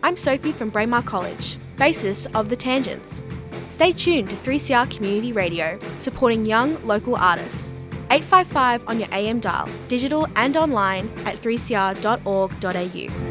I'm Sophie from Braemar College, bassist of The Tangents. Stay tuned to 3CR Community Radio, supporting young local artists. 855 on your AM dial, digital and online at 3cr.org.au.